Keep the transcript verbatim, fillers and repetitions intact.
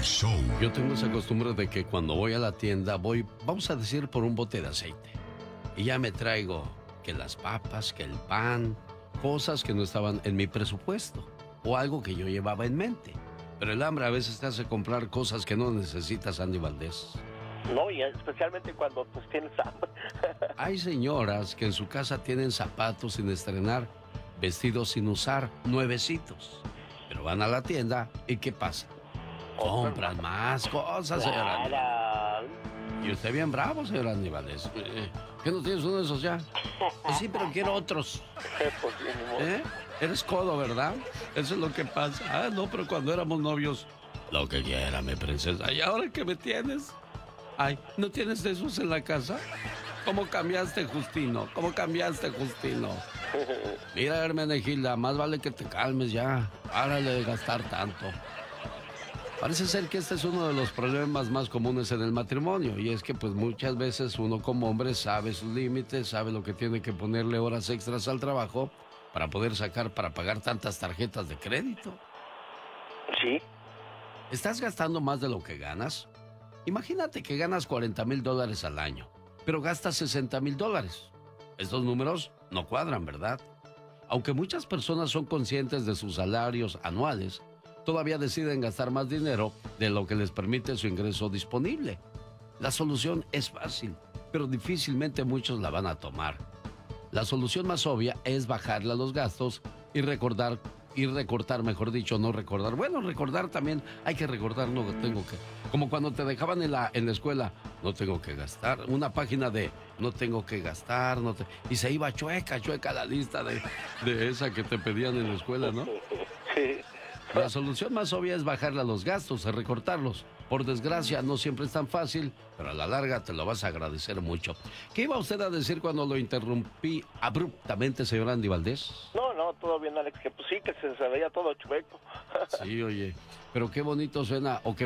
show. Yo tengo esa costumbre de que cuando voy a la tienda voy, vamos a decir, por un bote de aceite. Y ya me traigo que las papas, que el pan, cosas que no estaban en mi presupuesto o algo que yo llevaba en mente. Pero el hambre a veces te hace comprar cosas que no necesitas, Andy Valdés. No, y especialmente cuando pues tienes hambre. Hay señoras que en su casa tienen zapatos sin estrenar, vestidos sin usar, nuevecitos. Pero van a la tienda y ¿qué pasa? Compran más cosas, señora. Claro. Y usted bien bravo, señor Andy Valdés. Eh, ¿Qué no tienes uno de esos ya? Pues sí, pero quiero otros. Pues, sí, ni modo. ¿Eh? Eres codo, ¿verdad? Eso es lo que pasa. Ah, no, pero cuando éramos novios, lo que quiera, mi princesa. ¿Y ahora qué me tienes? Ay, ¿no tienes de esos en la casa? ¿Cómo cambiaste, Justino? ¿Cómo cambiaste, Justino? Mira, Hermenegilda, más vale que te calmes ya. Párale de gastar tanto. Parece ser que este es uno de los problemas más comunes en el matrimonio, y es que pues muchas veces uno como hombre sabe sus límites, sabe lo que tiene que ponerle horas extras al trabajo para poder sacar para pagar tantas tarjetas de crédito. Sí. ¿Estás gastando más de lo que ganas? Imagínate que ganas cuarenta mil dólares al año, pero gastas sesenta mil dólares. Estos números no cuadran, ¿verdad? Aunque muchas personas son conscientes de sus salarios anuales, todavía deciden gastar más dinero de lo que les permite su ingreso disponible. La solución es fácil, pero difícilmente muchos la van a tomar. La solución más obvia es bajarle a los gastos y recordar, y recortar, mejor dicho, no recordar. Bueno, recordar también, hay que recordar, no tengo que... Como cuando te dejaban en la, en la escuela, no tengo que gastar. Una página de no tengo que gastar, no te... y se iba chueca, chueca la lista de, de esa que te pedían en la escuela, ¿no? Sí. La solución más obvia es bajarle a los gastos, es recortarlos. Por desgracia, no siempre es tan fácil, pero a la larga te lo vas a agradecer mucho. ¿Qué iba usted a decir cuando lo interrumpí abruptamente, señor Andy Valdés? No, no, todo bien, Alex, que pues sí, que se, se veía todo chueco. Sí, oye, pero qué bonito suena, o qué